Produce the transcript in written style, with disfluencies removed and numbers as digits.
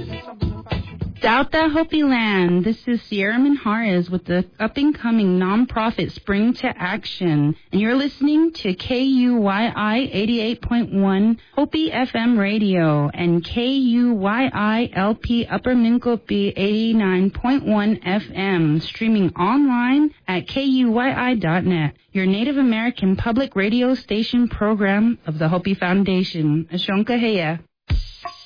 Dauta Hopi Land, this is Sierra Minhares with the up-and-coming nonprofit Spring to Action, and you're listening to KUYI 88.1 Hopi FM Radio and KUYI LP Upper Minkopi 89.1 FM, streaming online at KUYI.net, your Native American public radio station program of the Hopi Foundation. Ashonka Heya.